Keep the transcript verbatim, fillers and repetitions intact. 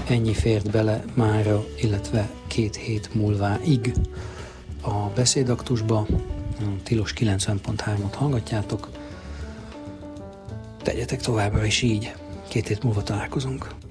ennyi fért bele mára, illetve két hét múlváig a beszédaktusba. A Tilos kilencven pont hármat hallgatjátok. Tegyetek továbbra is így. Két hét múlva találkozunk.